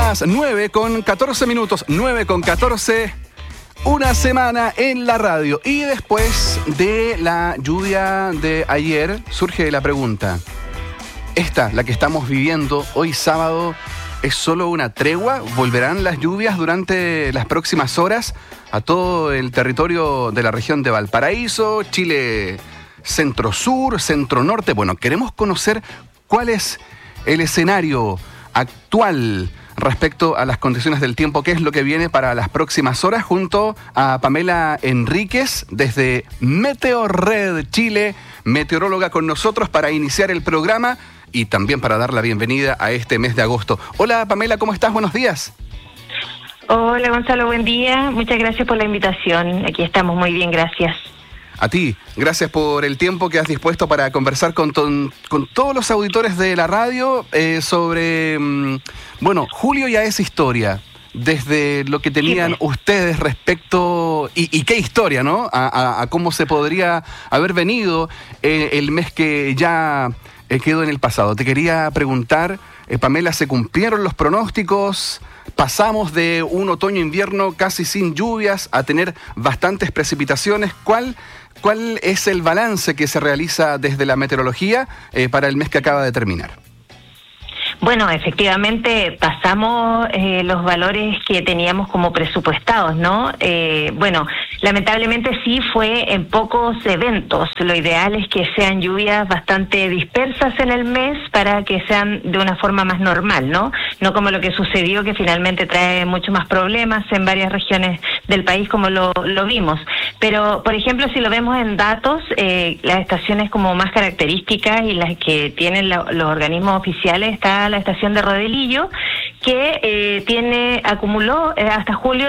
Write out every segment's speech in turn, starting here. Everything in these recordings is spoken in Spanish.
las 9:14, 9:14, una semana en la radio. Y después de la lluvia de ayer, surge la pregunta. Esta, la que estamos viviendo hoy sábado, ¿es solo una tregua? ¿Volverán las lluvias durante las próximas horas a todo el territorio de la región de Valparaíso, Chile centro-sur, centro-norte? Bueno, queremos conocer cuál es el escenario actual respecto a las condiciones del tiempo, qué es lo que viene para las próximas horas, junto a Pamela Enríquez desde Meteorred Chile, meteoróloga con nosotros para iniciar el programa y también para dar la bienvenida a este mes de agosto. Hola Pamela, ¿cómo estás? Buenos días. Hola Gonzalo, buen día. Muchas gracias por la invitación. Aquí estamos muy bien, gracias. A ti, gracias por el tiempo que has dispuesto para conversar con todos los auditores de la radio sobre, julio ya es historia, desde lo que tenían ustedes respecto, y qué historia, ¿no? A cómo se podría haber venido el mes que ya quedó en el pasado. Te quería preguntar, Pamela, ¿se cumplieron los pronósticos? Pasamos de un otoño-invierno casi sin lluvias a tener bastantes precipitaciones. ¿Cuál es el balance que se realiza desde la meteorología para el mes que acaba de terminar? Bueno, efectivamente pasamos los valores que teníamos como presupuestados, ¿no? Lamentablemente sí fue en pocos eventos. Lo ideal es que sean lluvias bastante dispersas en el mes para que sean de una forma más normal, ¿no? No como lo que sucedió, que finalmente trae mucho más problemas en varias regiones del país, como lo vimos. Pero, por ejemplo, si lo vemos en datos, las estaciones como más características y las que tienen los organismos oficiales, está la estación de Rodelillo, que acumuló hasta julio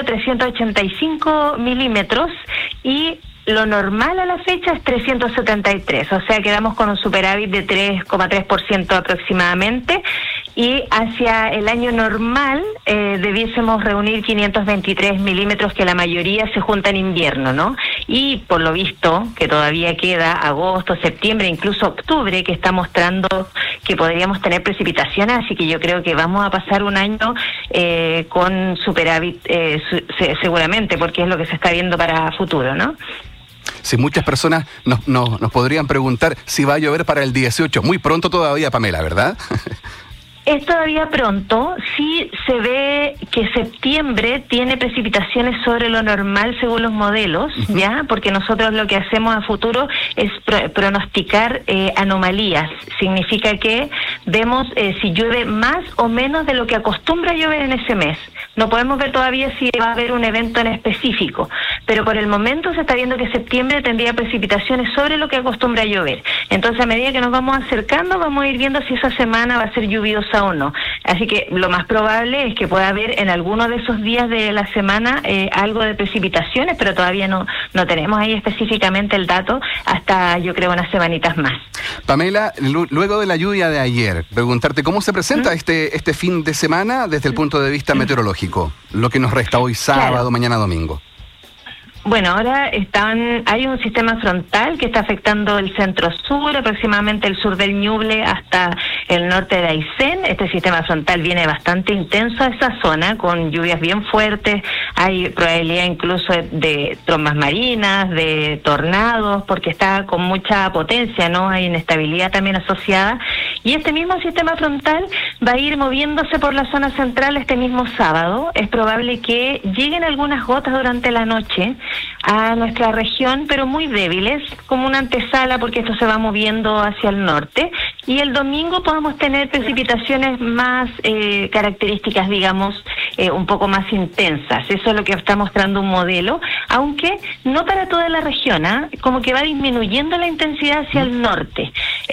385 milímetros y lo normal a la fecha es 373, o sea, quedamos con un superávit de 3,3% aproximadamente, y hacia el año normal debiésemos reunir 523 milímetros, que la mayoría se junta en invierno, ¿no? Y por lo visto, que todavía queda agosto, septiembre, incluso octubre, que está mostrando que podríamos tener precipitaciones, así que yo creo que vamos a pasar un año con superávit seguramente, porque es lo que se está viendo para futuro, ¿no? Si muchas personas nos podrían preguntar si va a llover para el 18, muy pronto todavía, Pamela, ¿verdad? Es todavía pronto. Sí se ve que septiembre tiene precipitaciones sobre lo normal según los modelos, ¿ya? Porque nosotros lo que hacemos a futuro es pronosticar anomalías. Significa que vemos si llueve más o menos de lo que acostumbra llover en ese mes. No podemos ver todavía si va a haber un evento en específico, pero por el momento se está viendo que septiembre tendría precipitaciones sobre lo que acostumbra llover. Entonces, a medida que nos vamos acercando, vamos a ir viendo si esa semana va a ser lluviosa o no. Así que lo más probable es que pueda haber en alguno de esos días de la semana algo de precipitaciones, pero todavía no tenemos ahí específicamente el dato hasta, yo creo, unas semanitas más. Pamela, luego de la lluvia de ayer, preguntarte cómo se presenta este fin de semana desde el punto de vista meteorológico, lo que nos resta hoy sábado, mañana domingo. Bueno, ahora hay un sistema frontal que está afectando el centro-sur, aproximadamente el sur del Ñuble hasta el norte de Aysén. Este sistema frontal viene bastante intenso a esa zona, con lluvias bien fuertes. Hay probabilidad incluso de trombas marinas, de tornados, porque está con mucha potencia, ¿no? Hay inestabilidad también asociada. Y este mismo sistema frontal va a ir moviéndose por la zona central este mismo sábado. Es probable que lleguen algunas gotas durante la noche a nuestra región, pero muy débiles, como una antesala, porque esto se va moviendo hacia el norte, y el domingo podemos tener precipitaciones más características, digamos, un poco más intensas. Eso es lo que está mostrando un modelo, aunque no para toda la región, como que va disminuyendo la intensidad hacia el norte,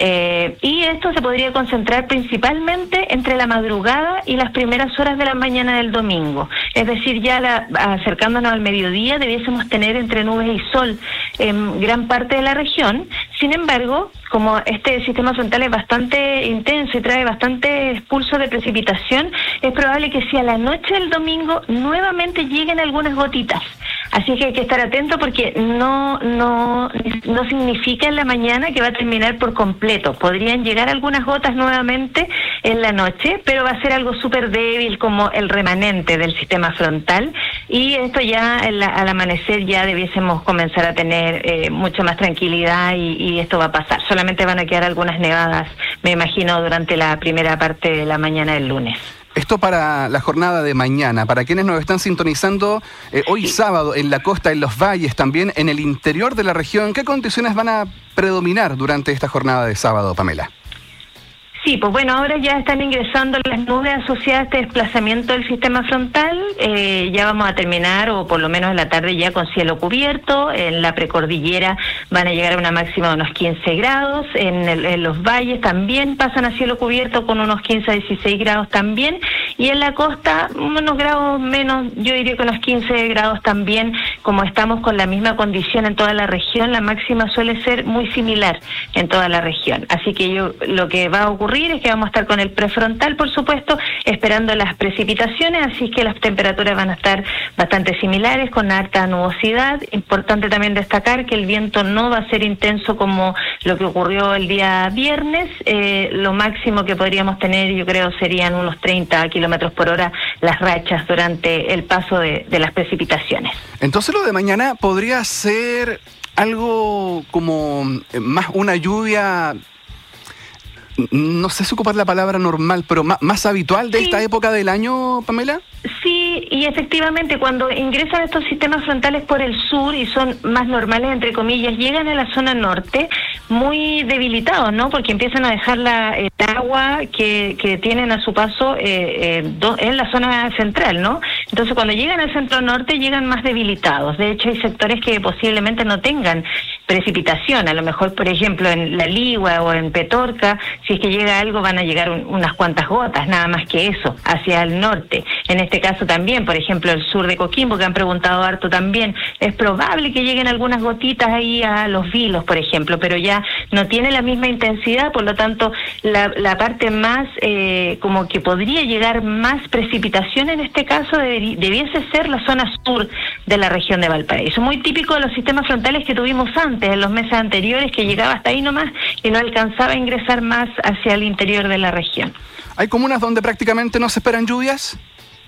y esto se podría concentrar principalmente entre la madrugada y las primeras horas de la mañana del domingo, es decir, ya acercándonos al mediodía debiésemos tener entre nubes y sol en gran parte de la región. Sin embargo, como este sistema frontal es bastante intenso y trae bastante expulso de precipitación, es probable que si a la noche del domingo nuevamente lleguen algunas gotitas. Así que hay que estar atento porque no significa en la mañana que va a terminar por completo. Podrían llegar algunas gotas nuevamente en la noche, pero va a ser algo súper débil como el remanente del sistema frontal, y esto ya al amanecer ya debiésemos comenzar a tener mucha más tranquilidad y esto va a pasar. Solamente van a quedar algunas nevadas, me imagino, durante la primera parte de la mañana del lunes. Esto para la jornada de mañana, para quienes nos están sintonizando hoy sábado en la costa, en los valles, también en el interior de la región, ¿qué condiciones van a predominar durante esta jornada de sábado, Pamela? Sí, pues bueno, ahora ya están ingresando las nubes asociadas a este desplazamiento del sistema frontal. Ya vamos a terminar, o por lo menos en la tarde, ya con cielo cubierto. En la precordillera van a llegar a una máxima de unos 15 grados. En los valles también pasan a cielo cubierto con unos 15 a 16 grados también. Y en la costa, unos grados menos, yo diría que unos 15 grados también. Como estamos con la misma condición en toda la región, la máxima suele ser muy similar en toda la región. Así que lo que va a ocurrir es que vamos a estar con el prefrontal, por supuesto, esperando las precipitaciones, así que las temperaturas van a estar bastante similares, con alta nubosidad. Importante también destacar que el viento no va a ser intenso como lo que ocurrió el día viernes. Lo máximo que podríamos tener, yo creo, serían unos 30 kilómetros por hora las rachas durante el paso de las precipitaciones. Entonces lo de mañana podría ser algo como más una lluvia, no sé si ocupar la palabra normal, pero más habitual de esta época del año, Pamela. Sí, y efectivamente cuando ingresan estos sistemas frontales por el sur y son más normales, entre comillas, llegan a la zona norte muy debilitados, ¿no? Porque empiezan a dejar el agua que tienen a su paso en la zona central, ¿no? Entonces cuando llegan al centro norte llegan más debilitados. De hecho hay sectores que posiblemente no tengan precipitación. A lo mejor, por ejemplo, en La Ligua o en Petorca, si es que llega algo, van a llegar unas cuantas gotas, nada más que eso, hacia el norte. En este caso también, por ejemplo, el sur de Coquimbo, que han preguntado harto también, es probable que lleguen algunas gotitas ahí a Los Vilos, por ejemplo, pero ya no tiene la misma intensidad, por lo tanto, la parte más, como que podría llegar más precipitación en este caso, debiese ser la zona sur de la región de Valparaíso. Muy típico de los sistemas frontales que tuvimos antes, en los meses anteriores, que llegaba hasta ahí nomás y no alcanzaba a ingresar más hacia el interior de la región. ¿Hay comunas donde prácticamente no se esperan lluvias?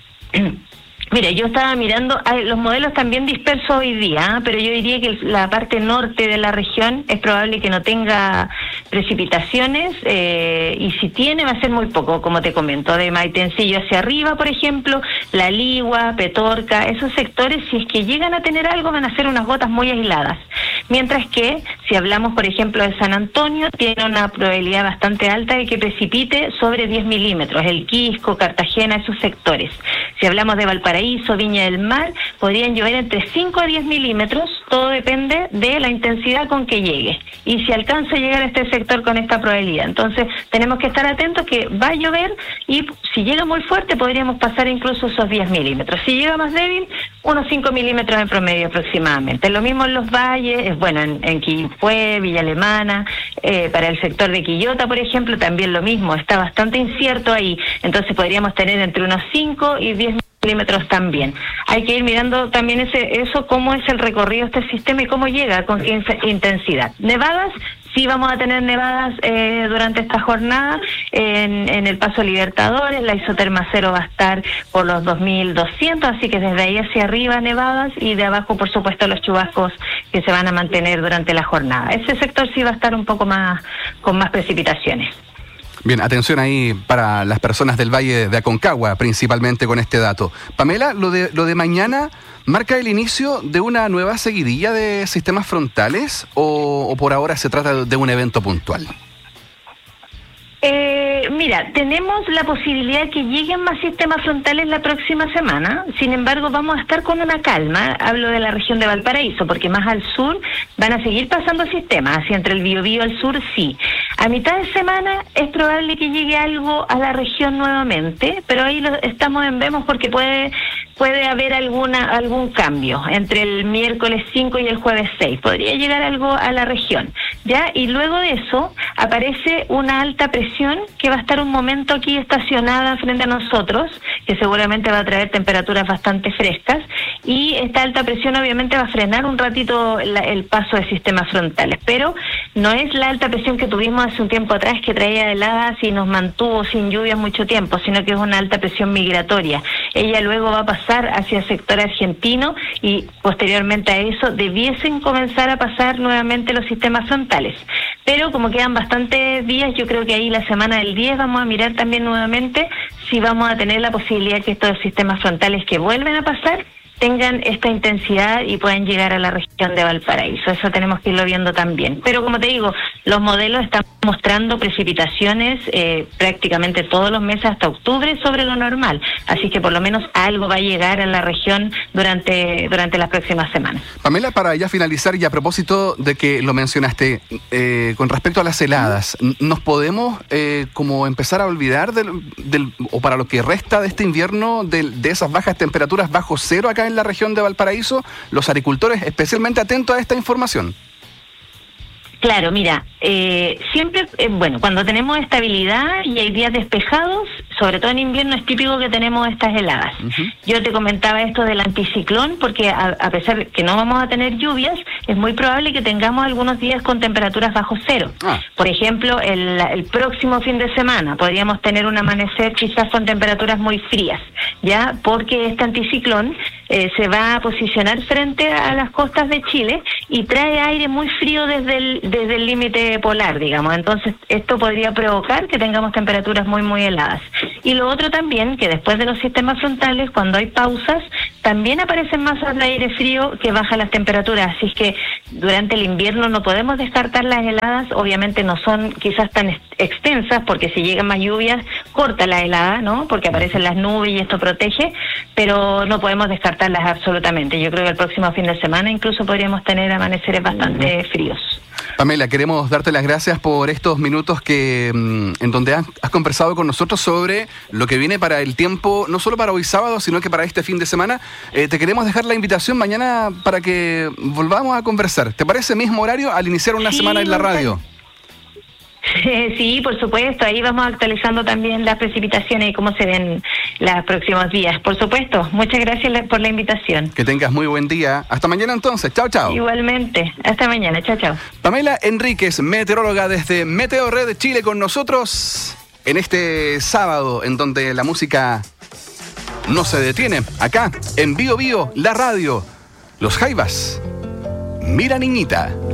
Mire, yo estaba mirando los modelos también dispersos hoy día, pero yo diría que la parte norte de la región es probable que no tenga precipitaciones, y si tiene va a ser muy poco, como te comento, de Maitencillo hacia arriba, por ejemplo, La Ligua, Petorca, esos sectores, si es que llegan a tener algo, van a ser unas gotas muy aisladas. Mientras que, si hablamos, por ejemplo, de San Antonio, tiene una probabilidad bastante alta de que precipite sobre 10 milímetros, el Quisco, Cartagena, esos sectores. Si hablamos de Valparaíso, Viña del Mar, podrían llover entre 5 a 10 milímetros, todo depende de la intensidad con que llegue, y si alcanza a llegar a este sector con esta probabilidad. Entonces, tenemos que estar atentos que va a llover, y si llega muy fuerte, podríamos pasar incluso esos 10 milímetros. Si llega más débil, unos 5 milímetros en promedio aproximadamente. Lo mismo en los valles, bueno, en Quilpué, Villa Alemana, para el sector de Quillota, por ejemplo, también lo mismo, está bastante incierto ahí. Entonces podríamos tener entre unos 5 y 10 milímetros también. Hay que ir mirando también cómo es el recorrido de este sistema y cómo llega, con qué intensidad. Nevadas, sí vamos a tener nevadas durante esta jornada en el Paso Libertadores. La isoterma cero va a estar por los 2200, así que desde ahí hacia arriba nevadas, y de abajo, por supuesto, los chubascos que se van a mantener durante la jornada. Ese sector sí va a estar un poco más con más precipitaciones. Bien, atención ahí para las personas del Valle de Aconcagua, principalmente con este dato. Pamela, lo de mañana marca el inicio de una nueva seguidilla de sistemas frontales, o por ahora se trata de un evento puntual. Mira, tenemos la posibilidad de que lleguen más sistemas frontales la próxima semana. Sin embargo, vamos a estar con una calma. Hablo de la región de Valparaíso, porque más al sur van a seguir pasando sistemas. Hacia entre el Biobío al sur, sí. A mitad de semana es probable que llegue algo a la región nuevamente, pero ahí estamos en vemos, porque puede haber algún cambio entre el miércoles 5 y el jueves 6. Podría llegar algo a la región, ¿ya? Y luego de eso aparece una alta presión que va a estar un momento aquí estacionada frente a nosotros, que seguramente va a traer temperaturas bastante frescas, y esta alta presión obviamente va a frenar un ratito el paso de sistemas frontales, pero no es la alta presión que tuvimos hace un tiempo atrás que traía heladas y nos mantuvo sin lluvias mucho tiempo, sino que es una alta presión migratoria. Ella luego va a pasar hacia el sector argentino y posteriormente a eso debiesen comenzar a pasar nuevamente los sistemas frontales. Pero como quedan bastantes días, yo creo que ahí la semana del 10 vamos a mirar también nuevamente si vamos a tener la posibilidad que estos sistemas frontales que vuelven a pasar tengan esta intensidad y puedan llegar a la región de Valparaíso. Eso tenemos que irlo viendo también. Pero como te digo, los modelos están mostrando precipitaciones prácticamente todos los meses hasta octubre sobre lo normal. Así que por lo menos algo va a llegar a la región durante las próximas semanas. Pamela, para ya finalizar y a propósito de que lo mencionaste, con respecto a las heladas, ¿nos podemos como empezar a olvidar o para lo que resta de este invierno de esas bajas temperaturas bajo cero acá en la región de Valparaíso? Los agricultores especialmente atentos a esta información. Claro, mira, siempre, cuando tenemos estabilidad y hay días despejados, sobre todo en invierno es típico que tenemos estas heladas. Uh-huh. Yo te comentaba esto del anticiclón, porque a pesar de que no vamos a tener lluvias, es muy probable que tengamos algunos días con temperaturas bajo cero. Por ejemplo, el próximo fin de semana podríamos tener un amanecer quizás con temperaturas muy frías, ¿ya? Porque este anticiclón se va a posicionar frente a las costas de Chile y trae aire muy frío desde el límite polar, digamos. Entonces, esto podría provocar que tengamos temperaturas muy, muy heladas. Y lo otro también, que después de los sistemas frontales, cuando hay pausas, también aparecen masas de aire frío que bajan las temperaturas. Así que durante el invierno no podemos descartar las heladas. Obviamente no son quizás tan extensas, porque si llegan más lluvias, corta la helada, ¿no? Porque aparecen las nubes y esto protege, pero no podemos descartarlas absolutamente. Yo creo que el próximo fin de semana incluso podríamos tener amaneceres bastante fríos. Pamela, queremos darte las gracias por estos minutos en donde has conversado con nosotros sobre lo que viene para el tiempo, no solo para hoy sábado, sino que para este fin de semana. Te queremos dejar la invitación mañana para que volvamos a conversar. ¿Te parece mismo horario al iniciar una semana en la radio? Sí, por supuesto, ahí vamos actualizando también las precipitaciones y cómo se ven los próximos días. Por supuesto, muchas gracias por la invitación. Que tengas muy buen día. Hasta mañana entonces, chao, chao. Igualmente, hasta mañana, chao, chao. Pamela Enríquez, meteoróloga desde Meteo Red Chile con nosotros en este sábado en donde la música no se detiene. Acá, en Bio Bio, la radio, Los Jaivas. Mira, niñita.